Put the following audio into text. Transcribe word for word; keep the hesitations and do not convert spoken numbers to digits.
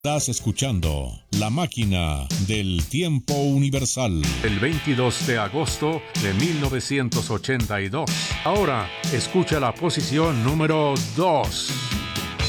Estás escuchando La Máquina del Tiempo Universal. El veintidós de agosto de mil novecientos ochenta y dos. Ahora escucha la posición número dos.